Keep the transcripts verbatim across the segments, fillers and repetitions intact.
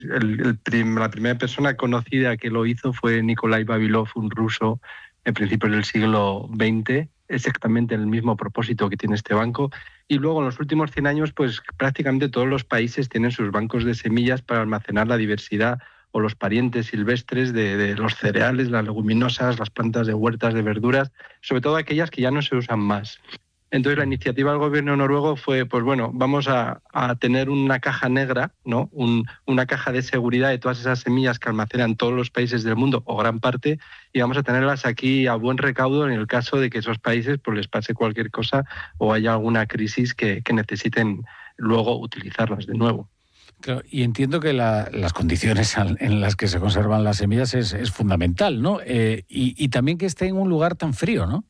el, el prim, la primera persona conocida que lo hizo fue Nikolai Vavilov, un ruso, en principios del siglo veinte, exactamente el mismo propósito que tiene este banco. Y luego en los últimos cien años, pues prácticamente todos los países tienen sus bancos de semillas para almacenar la diversidad o los parientes silvestres de, de los cereales, las leguminosas, las plantas de huertas de verduras, sobre todo aquellas que ya no se usan más. Entonces la iniciativa del gobierno noruego fue, pues bueno, vamos a, a tener una caja negra, ¿no? Un, una caja de seguridad de todas esas semillas que almacenan todos los países del mundo, o gran parte, y vamos a tenerlas aquí a buen recaudo en el caso de que esos países pues, les pase cualquier cosa o haya alguna crisis que, que necesiten luego utilizarlas de nuevo. Claro, y entiendo que la, las condiciones en las que se conservan las semillas es, es fundamental, ¿no? Eh, y, y también que esté en un lugar tan frío, ¿no?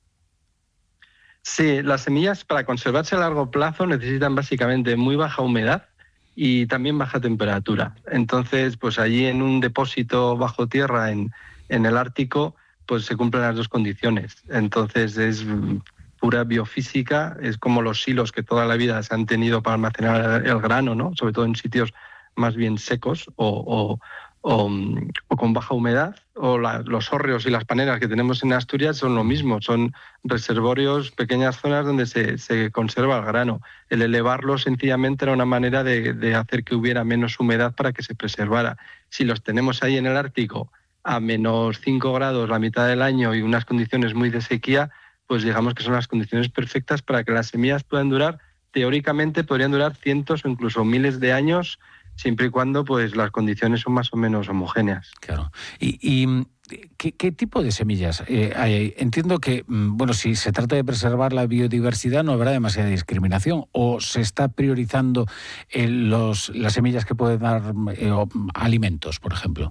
Sí, las semillas para conservarse a largo plazo necesitan básicamente muy baja humedad y también baja temperatura. Entonces, pues allí en un depósito bajo tierra en, en el Ártico, pues se cumplen las dos condiciones. Entonces es pura biofísica, es como los silos que toda la vida se han tenido para almacenar el grano, ¿no? Sobre todo en sitios más bien secos o, o, o, o con baja humedad. O la, los hórreos y las paneras que tenemos en Asturias son lo mismo, son reservorios, pequeñas zonas donde se, se conserva el grano. El elevarlo sencillamente era una manera de, de hacer que hubiera menos humedad para que se preservara. Si los tenemos ahí en el Ártico a menos cinco grados la mitad del año y unas condiciones muy de sequía, pues digamos que son las condiciones perfectas para que las semillas puedan durar, teóricamente podrían durar cientos o incluso miles de años, siempre y cuando pues las condiciones son más o menos homogéneas. Claro. ¿Y, y ¿qué, qué tipo de semillas eh, hay? Entiendo que, bueno, si se trata de preservar la biodiversidad no habrá demasiada discriminación, o se está priorizando eh, los, las semillas que pueden dar eh, alimentos, por ejemplo.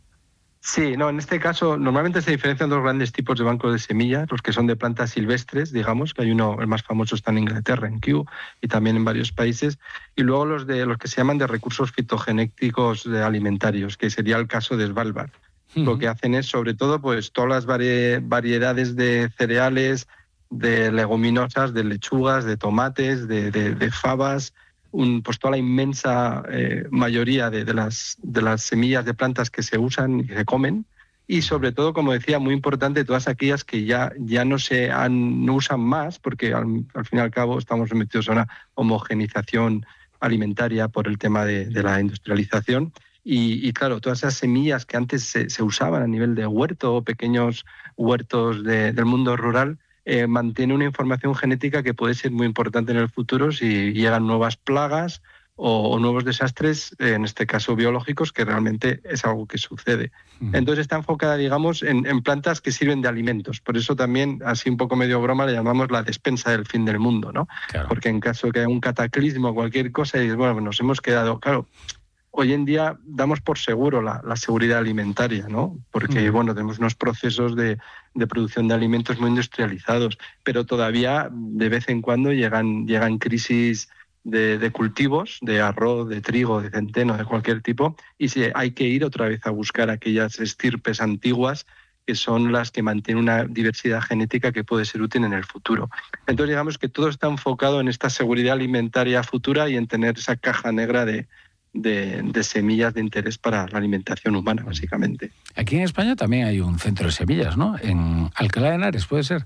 Sí, no, en este caso normalmente se diferencian dos grandes tipos de bancos de semillas, los que son de plantas silvestres, digamos, que hay uno, el más famoso está en Inglaterra, en Kew, y también en varios países, y luego los de los que se llaman de recursos fitogenéticos alimentarios, que sería el caso de Svalbard. Uh-huh. Lo que hacen es, sobre todo, pues todas las vari- variedades de cereales, de leguminosas, de lechugas, de tomates, de, de, de fabas, Un, pues toda la inmensa eh, mayoría de, de, las, de las semillas de plantas que se usan y que se comen, y sobre todo, como decía, muy importante, todas aquellas que ya, ya no se han, no usan más, porque al, al fin y al cabo estamos sometidos a una homogenización alimentaria por el tema de, de la industrialización. Y, y claro, todas esas semillas que antes se, se usaban a nivel de huerto o pequeños huertos de, del mundo rural, Eh, mantiene una información genética que puede ser muy importante en el futuro si llegan nuevas plagas o, o nuevos desastres, eh, en este caso biológicos, que realmente es algo que sucede. Uh-huh. Entonces está enfocada, digamos, en, en plantas que sirven de alimentos. Por eso también, así un poco medio broma, le llamamos la despensa del fin del mundo, ¿no? Claro. Porque en caso de que haya un cataclismo o cualquier cosa, y dices, bueno, nos hemos quedado, claro. Hoy en día damos por seguro la, la seguridad alimentaria, ¿no? Porque, bueno, tenemos unos procesos de, de producción de alimentos muy industrializados, pero todavía de vez en cuando llegan, llegan crisis de, de cultivos, de arroz, de trigo, de centeno, de cualquier tipo, y sí, hay que ir otra vez a buscar aquellas estirpes antiguas que son las que mantienen una diversidad genética que puede ser útil en el futuro. Entonces, digamos que todo está enfocado en esta seguridad alimentaria futura y en tener esa caja negra de De, de semillas de interés para la alimentación humana, básicamente. Aquí en España también hay un centro de semillas, ¿no? En Alcalá de Henares, ¿puede ser?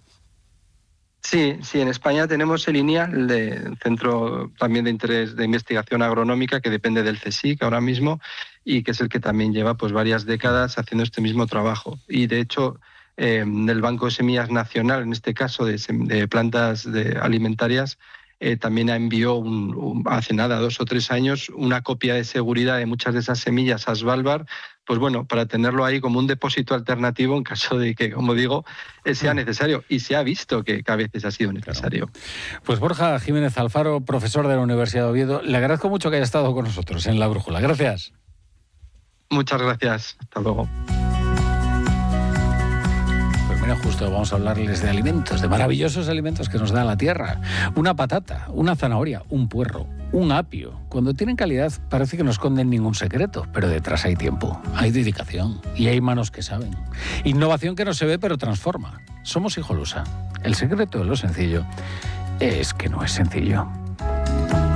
Sí, sí, en España tenemos el INIA, el, de, el Centro también de Interés de Investigación Agronómica, que depende del CSIC ahora mismo, y que es el que también lleva pues varias décadas haciendo este mismo trabajo. Y de hecho, eh, el Banco de Semillas Nacional, en este caso de, de plantas de alimentarias, Eh, también envió un, un, hace nada, dos o tres años, una copia de seguridad de muchas de esas semillas a Svalbard, pues bueno, para tenerlo ahí como un depósito alternativo en caso de que, como digo, sea necesario. Y se ha visto que, que a veces ha sido necesario. Claro. Pues Borja Jiménez Alfaro, profesor de la Universidad de Oviedo, le agradezco mucho que haya estado con nosotros en La Brújula. Gracias. Muchas gracias. Hasta luego. Mira, justo vamos a hablarles de alimentos, de maravillosos alimentos que nos da la tierra. Una patata, una zanahoria, un puerro, un apio. Cuando tienen calidad parece que no esconden ningún secreto, pero detrás hay tiempo, hay dedicación y hay manos que saben. Innovación que no se ve pero transforma. Somos Hijolusa. El secreto de lo sencillo es que no es sencillo.